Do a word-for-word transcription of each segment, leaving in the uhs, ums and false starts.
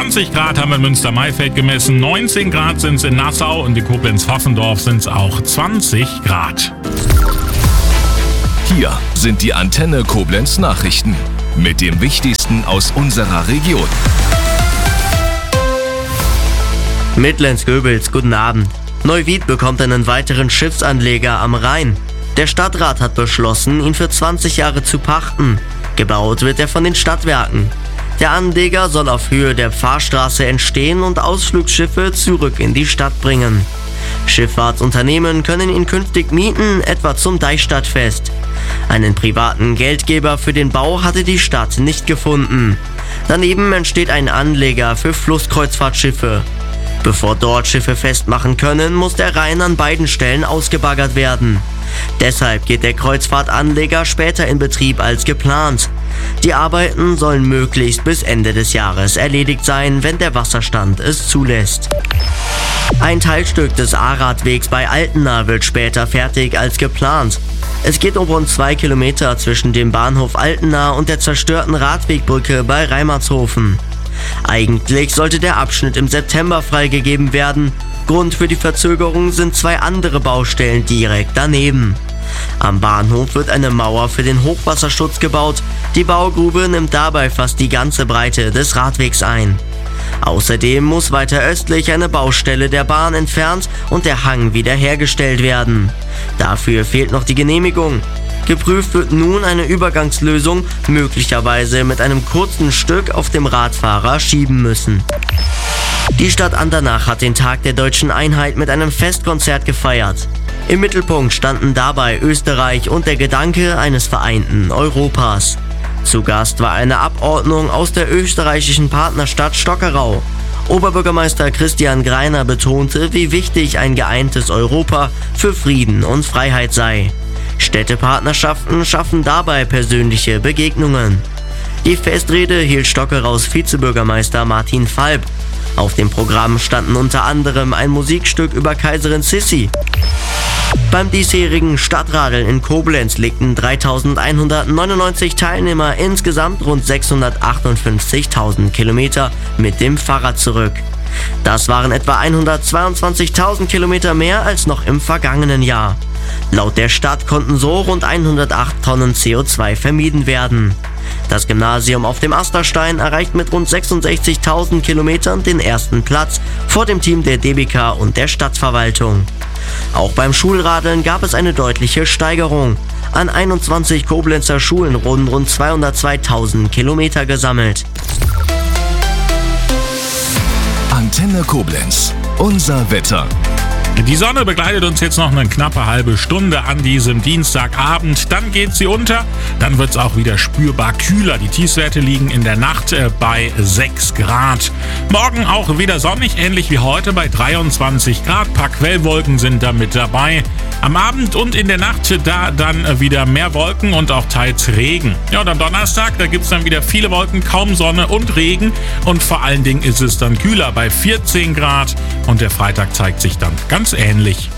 zwanzig Grad haben wir in Münster-Maifeld gemessen, neunzehn Grad sind es in Nassau und in Koblenz-Pfaffendorf sind es auch zwanzig Grad. Hier sind die Antenne Koblenz Nachrichten mit dem Wichtigsten aus unserer Region. Mitlenz-Göbels, guten Abend. Neuwied bekommt einen weiteren Schiffsanleger am Rhein. Der Stadtrat hat beschlossen, ihn für zwanzig Jahre zu pachten. Gebaut wird er von den Stadtwerken. Der Anleger soll auf Höhe der Pfarrstraße entstehen und Ausflugsschiffe zurück in die Stadt bringen. Schifffahrtsunternehmen können ihn künftig mieten, etwa zum Deichstadtfest. Einen privaten Geldgeber für den Bau hatte die Stadt nicht gefunden. Daneben entsteht ein Anleger für Flusskreuzfahrtschiffe. Bevor dort Schiffe festmachen können, muss der Rhein an beiden Stellen ausgebaggert werden. Deshalb geht der Kreuzfahrtanleger später in Betrieb als geplant. Die Arbeiten sollen möglichst bis Ende des Jahres erledigt sein, wenn der Wasserstand es zulässt. Ein Teilstück des A-Radwegs bei Altena wird später fertig als geplant. Es geht um rund zwei Kilometer zwischen dem Bahnhof Altena und der zerstörten Radwegbrücke bei Reimertshofen. Eigentlich sollte der Abschnitt im September freigegeben werden. Grund für die Verzögerung sind zwei andere Baustellen direkt daneben. Am Bahnhof wird eine Mauer für den Hochwasserschutz gebaut. Die Baugrube nimmt dabei fast die ganze Breite des Radwegs ein. Außerdem muss weiter östlich eine Baustelle der Bahn entfernt und der Hang wiederhergestellt werden. Dafür fehlt noch die Genehmigung. Geprüft wird nun eine Übergangslösung, möglicherweise mit einem kurzen Stück auf dem Radfahrer schieben müssen. Die Stadt Andernach hat den Tag der Deutschen Einheit mit einem Festkonzert gefeiert. Im Mittelpunkt standen dabei Österreich und der Gedanke eines vereinten Europas. Zu Gast war eine Abordnung aus der österreichischen Partnerstadt Stockerau. Oberbürgermeister Christian Greiner betonte, wie wichtig ein geeintes Europa für Frieden und Freiheit sei. Städtepartnerschaften schaffen dabei persönliche Begegnungen. Die Festrede hielt Stockeraus Vizebürgermeister Martin Falb. Auf dem Programm standen unter anderem ein Musikstück über Kaiserin Sissi. Beim diesjährigen Stadtradeln in Koblenz legten dreitausendeinhundertneunundneunzig Teilnehmer insgesamt rund sechshundertachtundfünfzigtausend Kilometer mit dem Fahrrad zurück. Das waren etwa hundertzweiundzwanzigtausend Kilometer mehr als noch im vergangenen Jahr. Laut der Stadt konnten so rund hundertacht Tonnen C O zwei vermieden werden. Das Gymnasium auf dem Asterstein erreicht mit rund sechsundsechzigtausend Kilometern den ersten Platz vor dem Team der D B K und der Stadtverwaltung. Auch beim Schulradeln gab es eine deutliche Steigerung. An einundzwanzig Koblenzer Schulen wurden rund zweihundertzweitausend Kilometer gesammelt. Antenne Koblenz, unser Wetter. Die Sonne begleitet uns jetzt noch eine knappe halbe Stunde an diesem Dienstagabend. Dann geht sie unter, dann wird es auch wieder spürbar kühler. Die Tiefstwerte liegen in der Nacht äh, bei sechs Grad. Morgen auch wieder sonnig, ähnlich wie heute bei dreiundzwanzig Grad. Ein paar Quellwolken sind da mit dabei. Am Abend und in der Nacht da dann wieder mehr Wolken und auch teils Regen. Ja, und am Donnerstag, da gibt es dann wieder viele Wolken, kaum Sonne und Regen. Und vor allen Dingen ist es dann kühler bei vierzehn Grad. Und der Freitag zeigt sich dann ganz ähnlich.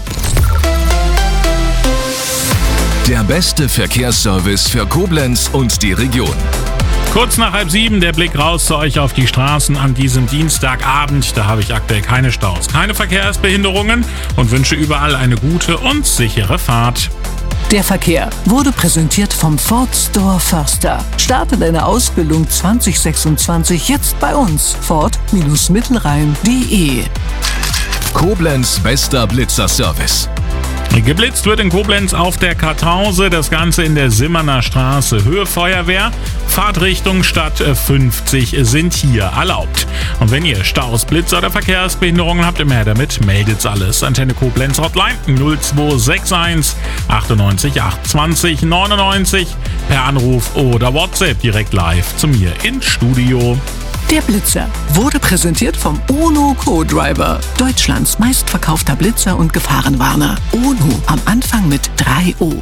Der beste Verkehrsservice für Koblenz und die Region. Kurz nach halb sieben der Blick raus zu euch auf die Straßen an diesem Dienstagabend. Da habe ich aktuell keine Staus, keine Verkehrsbehinderungen und wünsche überall eine gute und sichere Fahrt. Der Verkehr wurde präsentiert vom Ford Store Förster. Starte deine Ausbildung zwanzig sechsundzwanzig jetzt bei uns. Ford Mittelrhein punkt de. Koblenz bester Blitzerservice. Geblitzt wird in Koblenz auf der Kartause, das Ganze in der Simmerner Straße. Höhe Feuerwehr, Fahrtrichtung Stadt fünfzig sind hier erlaubt. Und wenn ihr Staus, Blitzer oder Verkehrsbehinderungen habt, immer her damit, meldet's alles. Antenne Koblenz Hotline null zwei sechs eins achtundneunzig achtundzwanzig neunundneunzig per Anruf oder WhatsApp direkt live zu mir ins Studio. Der Blitzer wurde präsentiert vom UNO Co-Driver, Deutschlands meistverkaufter Blitzer und Gefahrenwarner. UNO am Anfang mit drei O.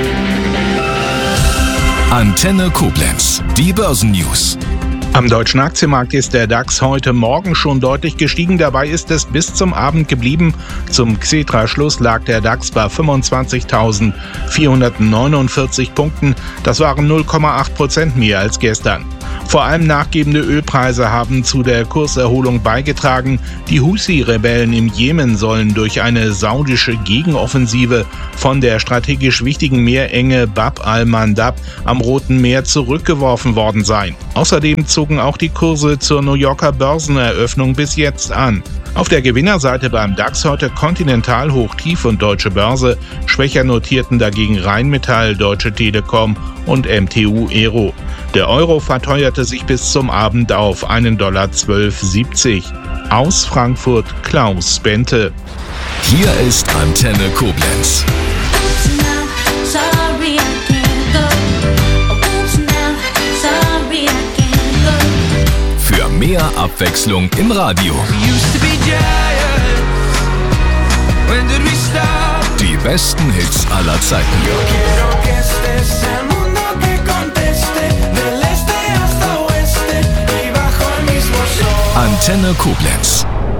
Antenne Koblenz, die Börsennews. Am deutschen Aktienmarkt ist der DAX heute Morgen schon deutlich gestiegen. Dabei ist es bis zum Abend geblieben. Zum Xetra-Schluss lag der DAX bei fünfundzwanzigtausendvierhundertneunundvierzig Punkten. Das waren null Komma acht Prozent mehr als gestern. Vor allem nachgebende Ölpreise haben zu der Kurserholung beigetragen. Die Houthi-Rebellen im Jemen sollen durch eine saudische Gegenoffensive von der strategisch wichtigen Meerenge Bab al-Mandab am Roten Meer zurückgeworfen worden sein. Außerdem zogen auch die Kurse zur New Yorker Börseneröffnung bis jetzt an. Auf der Gewinnerseite beim DAX heute Continental hoch tief und Deutsche Börse, schwächer notierten dagegen Rheinmetall, Deutsche Telekom und M T U Aero. Der Euro verteuerte sich bis zum Abend auf einen Dollar zwölf siebzig. Aus Frankfurt Klaus Bente. Hier ist Antenne Koblenz. Für mehr Abwechslung im Radio. Die besten Hits aller Zeiten. Antenne Koblenz.